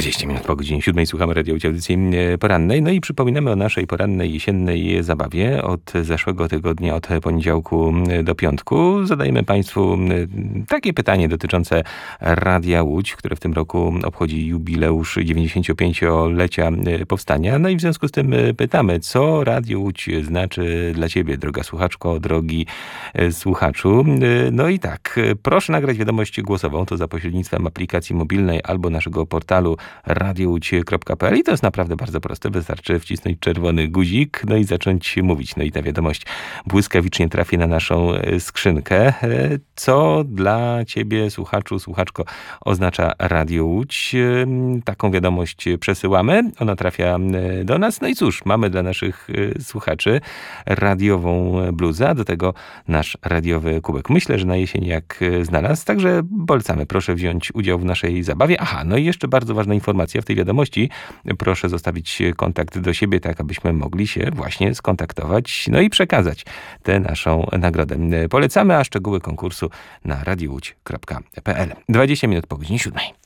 20 minut po godzinie 7 słuchamy Radio Łódź, audycji porannej. No i przypominamy o naszej porannej jesiennej zabawie od zeszłego tygodnia, od poniedziałku do piątku. Zadajemy Państwu takie pytanie dotyczące Radia Łódź, które w tym roku obchodzi jubileusz 95-lecia powstania. No i w związku z tym pytamy, co Radio Łódź znaczy dla Ciebie, droga słuchaczko, drogi słuchaczu. No i tak, proszę nagrać wiadomość głosową, to za pośrednictwem aplikacji mobilnej albo naszego portalu radiołódź.pl i to jest naprawdę bardzo proste. Wystarczy wcisnąć czerwony guzik, no i zacząć mówić. No i ta wiadomość błyskawicznie trafi na naszą skrzynkę. Co dla Ciebie, słuchaczu, słuchaczko, oznacza Radio Łódź? Taką wiadomość przesyłamy. Ona trafia do nas. No i cóż, mamy dla naszych słuchaczy radiową bluzę, a do tego nasz radiowy kubek. Myślę, że na jesień jak znalazł. Także polecamy. Proszę wziąć udział w naszej zabawie. Aha, no i jeszcze bardzo ważna informacja w tej wiadomości. Proszę zostawić kontakt do siebie, tak abyśmy mogli się właśnie skontaktować, no i przekazać tę naszą nagrodę. Polecamy, a szczegóły konkursu na radiołódź.pl. 20 minut po godzinie 7.